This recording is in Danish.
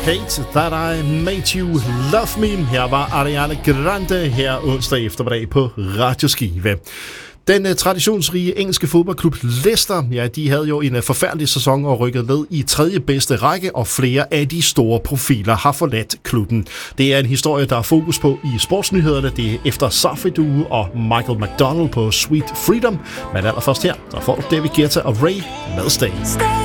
Hate That I Made You Love Me. Her var Ariana Grande her onsdag eftermiddag på Radio Skive. Den traditionsrige engelske fodboldklub Leicester, ja, de havde jo en forfærdelig sæson og rykket ned i 3. bedste række, og flere af de store profiler har forladt klubben. Det er en historie, der er fokus på i sportsnyhederne. Det er efter Safri-Duo og Michael McDonald på Sweet Freedom. Men allerførst her, der får du David Guetta og Ray med Stay.